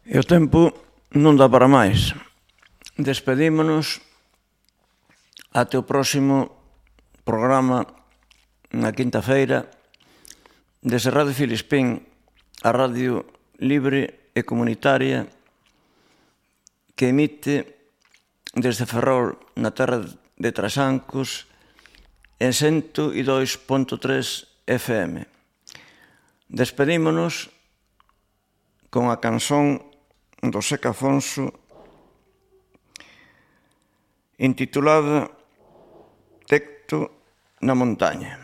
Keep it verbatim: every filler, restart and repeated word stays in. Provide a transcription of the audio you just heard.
E o tempo non dá para máis. Despedímonos até o próximo programa na quinta feira desde Radio Filispín, a radio libre e comunitaria que emite desde Ferrol na terra de Trasancos en cento e dois punto tres F M. Despedímonos con a canción do Seca Afonso intitulada Tecto na montaña.